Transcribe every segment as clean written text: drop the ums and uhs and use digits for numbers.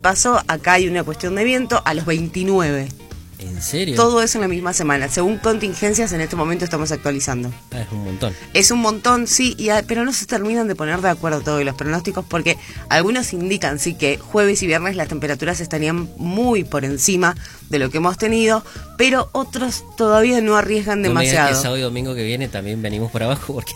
paso, acá hay una cuestión de viento a los 29. ¿En serio? Todo eso en la misma semana. Según contingencias, en este momento estamos actualizando. Es un montón. Es un montón, sí, pero no se terminan de poner de acuerdo todos los pronósticos porque algunos indican, sí, que jueves y viernes las temperaturas estarían muy por encima de lo que hemos tenido, pero otros todavía no arriesgan demasiado. No me digas que sábado y domingo que viene también venimos por abajo. Porque...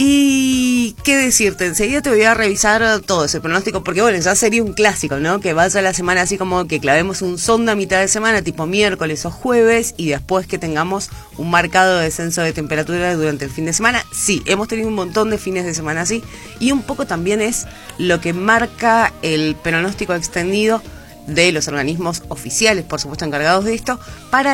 Y qué decirte, enseguida te voy a revisar todo ese pronóstico, porque bueno, ya sería un clásico, ¿no? Que vaya la semana así como que clavemos un sonda a mitad de semana, tipo miércoles o jueves, y después que tengamos un marcado descenso de temperatura durante el fin de semana. Sí, hemos tenido un montón de fines de semana así, y un poco también es lo que marca el pronóstico extendido de los organismos oficiales, por supuesto encargados de esto, para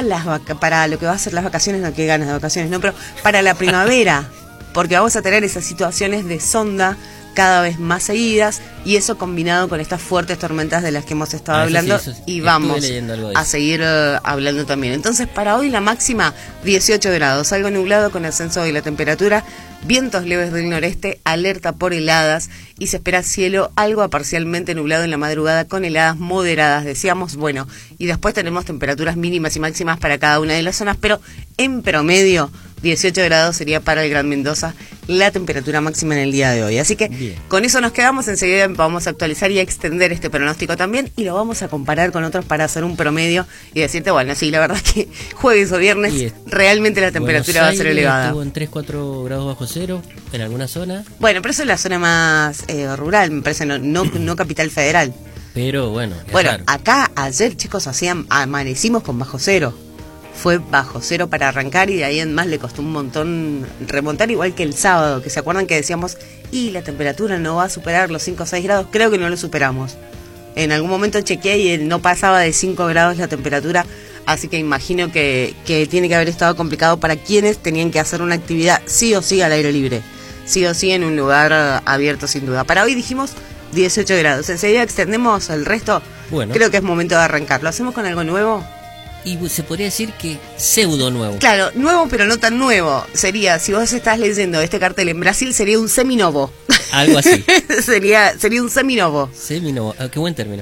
lo que va a ser las vacaciones, no que ganas de vacaciones, no, pero para la primavera, porque vamos a tener esas situaciones de sonda cada vez más seguidas, y eso combinado con estas fuertes tormentas de las que hemos estado hablando, sí, y vamos a seguir hablando también. Entonces, para hoy la máxima 18 grados, algo nublado con ascenso de la temperatura, vientos leves del noreste, alerta por heladas, y se espera cielo algo a parcialmente nublado en la madrugada con heladas moderadas, decíamos, bueno, y después tenemos temperaturas mínimas y máximas para cada una de las zonas, pero en promedio 18 grados sería para el Gran Mendoza la temperatura máxima en el día de hoy. Así que bien, con eso nos quedamos. Enseguida vamos a actualizar y a extender este pronóstico también, y lo vamos a comparar con otros para hacer un promedio y decirte, bueno, sí, la verdad es que jueves o viernes realmente la temperatura va a ser elevada. Estuvo en 3-4 grados bajo cero en alguna zona. Bueno, pero eso es la zona más rural, me parece, no capital federal. Pero bueno, raro. Acá ayer, chicos, amanecimos con bajo cero. Fue bajo cero para arrancar, y de ahí en más le costó un montón remontar, igual que el sábado, que se acuerdan que decíamos, y la temperatura no va a superar los 5 o 6 grados, creo que no lo superamos. En algún momento chequeé y no pasaba de 5 grados la temperatura, así que imagino que tiene que haber estado complicado para quienes tenían que hacer una actividad sí o sí al aire libre, sí o sí en un lugar abierto sin duda. Para hoy dijimos 18 grados, enseguida extendemos el resto, bueno. Creo que es momento de arrancar. ¿Lo hacemos con algo nuevo? Y se podría decir que pseudo nuevo. Claro, nuevo pero no tan nuevo. Sería, si vos estás leyendo este cartel en Brasil, sería un seminovo. Algo así. sería un seminovo. Seminovo, qué buen término.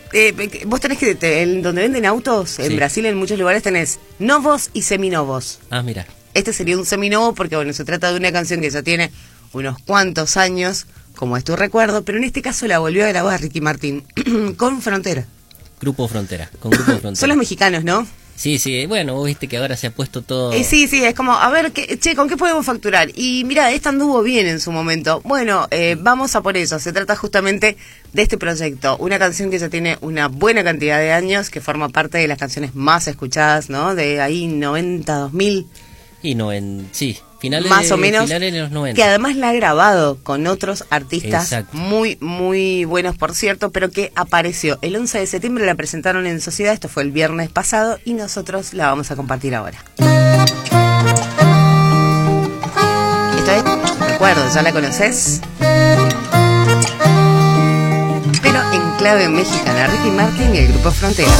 Vos tenés que, donde venden autos, en Brasil en muchos lugares tenés novos y seminovos. Ah, mira. Este sería un seminovo porque, bueno, se trata de una canción que ya tiene unos cuantos años, como es tu recuerdo, pero en este caso la volvió a grabar Ricky Martin con Frontera. Grupo Frontera, con Grupo Frontera. Son los mexicanos, ¿no? Sí, bueno, vos viste que ahora se ha puesto todo... sí, es como, a ver, ¿con qué podemos facturar? Y mira, esta anduvo bien en su momento. Bueno, vamos a por eso. Se trata justamente de este proyecto. Una canción que ya tiene una buena cantidad de años, que forma parte de las canciones más escuchadas, ¿no? De ahí 90, 2000. Y sí. Finales más o menos, finales de los 90. Que además la ha grabado con otros artistas. Exacto. Muy, muy buenos, por cierto, pero que apareció el 11 de septiembre, la presentaron en Sociedad, esto fue el viernes pasado, y nosotros la vamos a compartir ahora. Esto es, recuerdo, ¿ya la conoces? Pero en clave mexicana, Ricky Martin y el Grupo Frontera.